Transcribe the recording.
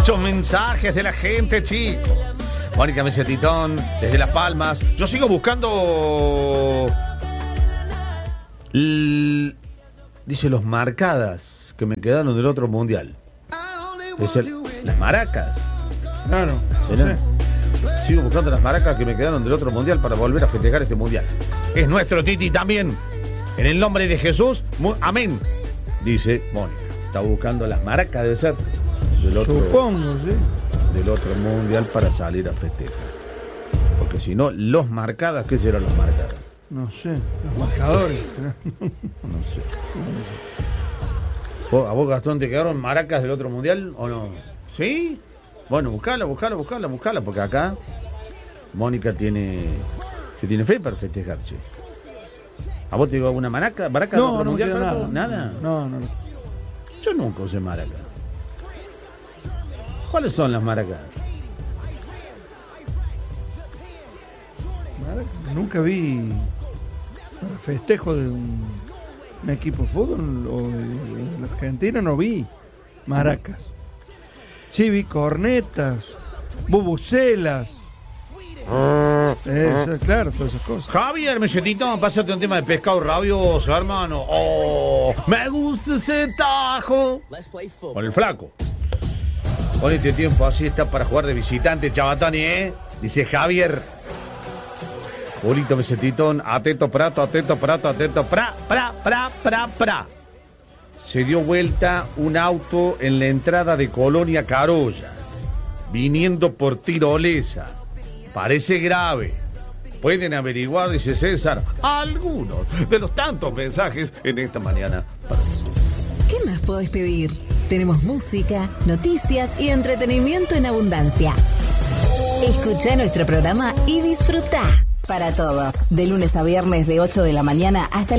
Muchos mensajes de la gente, chicos. Mónica Mesetitón, desde Las Palmas. Yo sigo buscando... Dice los marcadas que me quedaron del otro mundial. Las maracas. Claro. Sigo buscando las maracas que me quedaron del otro mundial para volver a festejar este mundial. Es nuestro Titi también. En el nombre de Jesús, amén. Dice Mónica. Está buscando las maracas, debe ser. Del otro, supongo, sí. Del otro mundial para salir a festejar. Porque si no, los marcadas, ¿qué serán los marcadas? No sé, los marcadores. No sé. ¿A vos, Gastón, te quedaron maracas del otro mundial o no? ¿Sí? Bueno, buscala, porque acá Mónica tiene fe para festejar, che. ¿A vos te digo alguna maraca del otro mundial? ¿Nada? No. Yo nunca usé maraca. ¿Cuáles son las maracas? Nunca vi festejo de un equipo de fútbol o de la Argentina, no vi maracas. Sí vi cornetas, bubucelas. Claro, todas esas cosas. Javier, Mesetito, pásate un tema de pescado rabioso, hermano. Oh, me gusta ese tajo. Con el flaco. Con este tiempo así está para jugar de visitante, Chabatani, ¿eh? Dice Javier. Julito Mesetitón, atento, prato, pra. Se dio vuelta un auto en la entrada de Colonia Carolla, viniendo por Tirolesa. Parece grave. Pueden averiguar, dice César, algunos de los tantos mensajes en esta mañana. ¿Qué más podés pedir? Tenemos música, noticias y entretenimiento en abundancia. Escucha nuestro programa y disfruta. Para todos, de lunes a viernes de 8 de la mañana hasta